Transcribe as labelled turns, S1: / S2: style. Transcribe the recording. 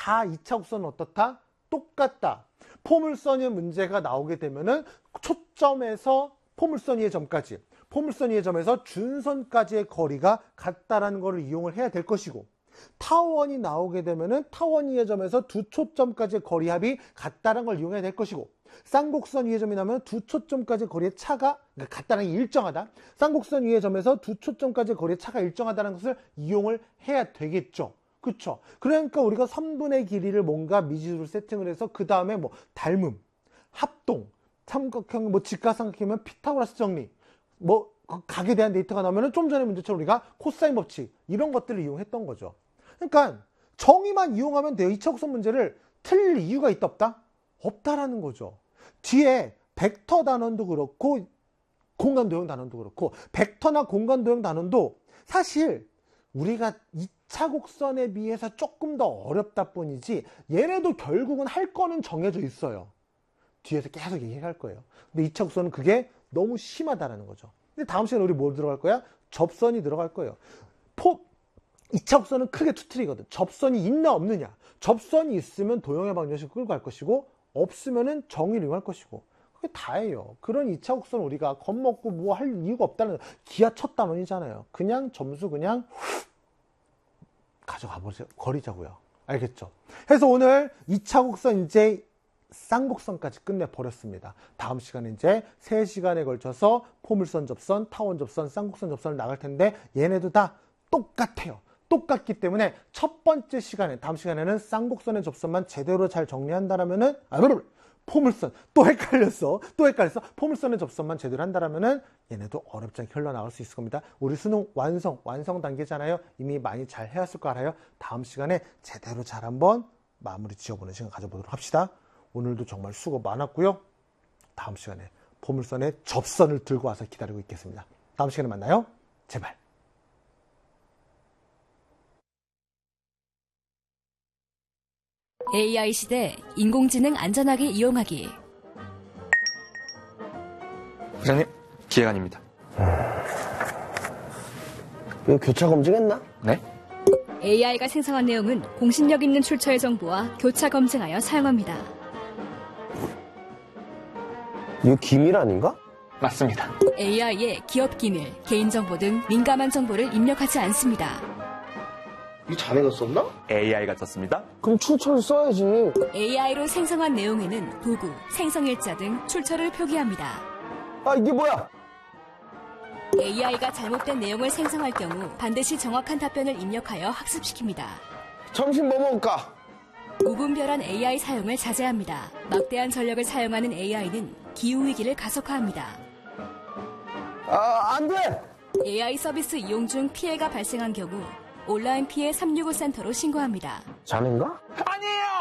S1: 다 2차 곡선은 어떻다? 똑같다. 포물선의 문제가 나오게 되면은 초점에서 포물선 위의 점까지, 포물선 위의 점에서 준선까지의 거리가 같다라는 것을 이용을 해야 될 것이고, 타원이 나오게 되면은 타원 위의 점에서 두 초점까지의 거리 합이 같다는 걸 이용해야 될 것이고, 쌍곡선 위의 점이 나면 두 초점까지 거리의 차가, 그러니까 같다는 게 일정하다. 쌍곡선 위의 점에서 두 초점까지 거리의 차가 일정하다는 것을 이용을 해야 되겠죠. 그쵸? 그러니까 우리가 선분의 길이를 뭔가 미지수로 세팅을 해서 그 다음에 뭐 닮음, 합동, 삼각형, 뭐 직각삼각형이면 피타고라스 정리, 뭐 각에 대한 데이터가 나오면 좀 전에 문제처럼 우리가 코사인 법칙 이런 것들을 이용했던 거죠. 그러니까 정의만 이용하면 돼요. 2차 곡선 문제를 틀릴 이유가 있다 없다? 없다라는 거죠. 뒤에 벡터 단원도 그렇고 공간도형 단원도 그렇고 벡터나 공간도형 단원도 사실 우리가 2차 곡선에 비해서 조금 더 어렵다 뿐이지 얘네도 결국은 할 거는 정해져 있어요. 뒤에서 계속 얘기할 거예요. 근데 2차 곡선은 그게 너무 심하다라는 거죠. 근데 다음 시간에 우리 뭐 들어갈 거야? 접선이 들어갈 거예요. 2차 곡선은 크게 두 틀이거든. 접선이 있나 없느냐. 접선이 있으면 도형의 방정식 끌고 갈 것이고 없으면은 정의를 이용할 것이고 그게 다예요. 그런 2차 곡선 우리가 겁먹고 뭐 할 이유가 없다는 기하 첫 단원이잖아요. 그냥 점수 그냥 가져가 버리자고요. 알겠죠? 그래서 오늘 2차 곡선 이제 쌍곡선까지 끝내버렸습니다. 다음 시간에 이제 3시간에 걸쳐서 포물선 접선, 타원 접선, 쌍곡선 접선을 나갈 텐데 얘네도 다 똑같아요. 똑같기 때문에 첫 번째 시간에, 다음 시간에는 쌍곡선의 접선만 제대로 잘 정리한다라면은, 포물선, 또 헷갈렸어. 포물선의 접선만 제대로 한다라면은 얘네도 어렵지 않게 흘러나올 수 있을 겁니다. 우리 수능 완성 단계잖아요. 이미 많이 잘 해왔을 거 알아요. 다음 시간에 제대로 잘 한번 마무리 지어보는 시간 가져보도록 합시다. 오늘도 정말 수고 많았고요. 다음 시간에 포물선의 접선을 들고 와서 기다리고 있겠습니다. 다음 시간에 만나요. 제발.
S2: AI 시대 인공지능 안전하게 이용하기.
S3: 부장님, 기획안입니다.
S4: 이거 교차 검증했나?
S3: 네?
S2: AI가 생성한 내용은 공신력 있는 출처의 정보와 교차 검증하여 사용합니다.
S4: 이거 기밀 아닌가?
S3: 맞습니다.
S2: AI의 기업 기밀, 개인정보 등 민감한 정보를 입력하지 않습니다.
S4: 이거 자네가 썼나?
S3: AI가 썼습니다.
S4: 그럼 출처를 써야지.
S2: AI로 생성한 내용에는 도구, 생성일자 등 출처를 표기합니다.
S4: 아, 이게 뭐야?
S2: AI가 잘못된 내용을 생성할 경우 반드시 정확한 답변을 입력하여 학습시킵니다.
S4: 점심 뭐 먹을까?
S2: 무분별한 AI 사용을 자제합니다. 막대한 전력을 사용하는 AI는 기후위기를 가속화합니다.
S4: 아, 안 돼!
S2: AI 서비스 이용 중 피해가 발생한 경우 온라인 피해 365 센터로 신고합니다.
S4: 자네인가?
S3: 아니에요!